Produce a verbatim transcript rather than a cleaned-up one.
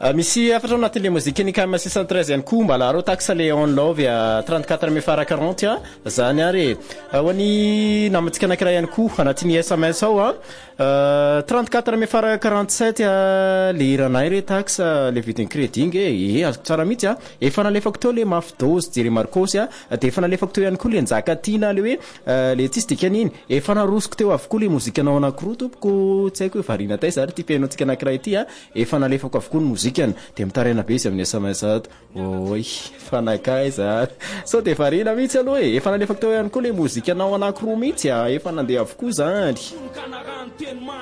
misy afatra anatin'le mozika ny kama six cent treize ihany koa mba laro taxa le on love ya trente-quatre mille francs quarante a zany ary wani namatsika anankiray ihany koa anatin'ny S M S ao a trente-quatre mille francs quarante-sept le iranay re taxa le vidiny crédit nge e tsara mihitsy a efa nalefako teo le mafy dose jeri marcos a de efa nalefako teo ihany koa le njaka tina le hoe le tsisy dikaniny efa narosiko teo avokoa le mozika anao anankiroa tompoko tsy haiko hoe varina tay zary ty piainotsika anankiray ty a efa nalefako avokoa ny mozikany de mitaraina be izy amin'ny S M S ato oy fanakay zary so de varina mihitsy aloha e efa nalefako teo ihany koa le mozika anao anankiroa mihitsy a efa nandeha avokoa zany